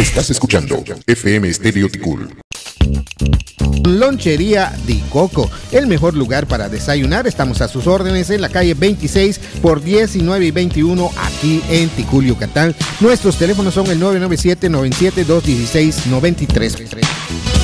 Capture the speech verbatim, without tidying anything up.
Estás escuchando F M Estéreo Ticul. Lonchería Di Coco, el mejor lugar para desayunar. Estamos a sus órdenes en la calle veintiséis por diecinueve y veintiuno aquí en Ticul, Yucatán. Nuestros teléfonos son el nueve nueve siete, nueve siete dos uno seis, nueve tres.